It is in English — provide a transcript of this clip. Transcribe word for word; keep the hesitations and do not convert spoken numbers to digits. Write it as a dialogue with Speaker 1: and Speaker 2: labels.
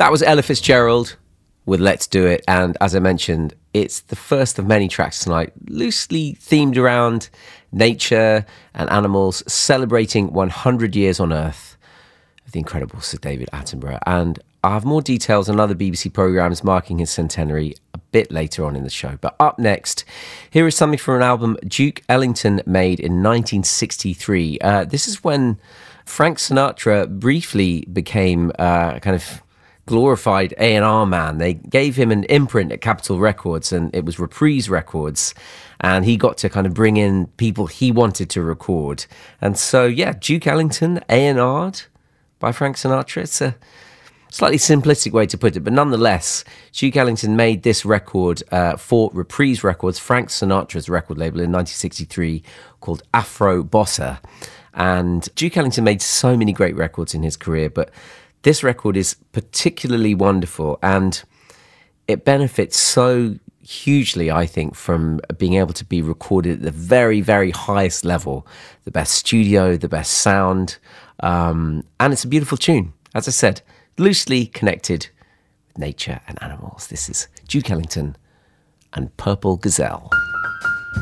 Speaker 1: That was Ella Fitzgerald with Let's Do It. And as I mentioned, it's the first of many tracks tonight, loosely themed around nature and animals, celebrating one hundred years on Earth of the incredible Sir David Attenborough. And I have more details on other B B C programmes marking his centenary a bit later on in the show. But up next, here is something from an album Duke Ellington made in nineteen sixty-three. Uh, this is when Frank Sinatra briefly became uh, kind of glorified A and R man. They gave him an imprint at Capitol Records, and it was Reprise Records, and he got to kind of bring in people he wanted to record. And so, yeah, Duke Ellington, A and R'd by Frank Sinatra. It's a slightly simplistic way to put it, but nonetheless, Duke Ellington made this record uh, for Reprise Records, Frank Sinatra's record label, in nineteen sixty-three, called Afro Bossa. And Duke Ellington made so many great records in his career, but this record is particularly wonderful, and it benefits so hugely, I think, from being able to be recorded at the very, very highest level, the best studio, the best sound, um, and it's a beautiful tune. As I said, loosely connected with nature and animals. This is Duke Ellington and Purple Gazelle.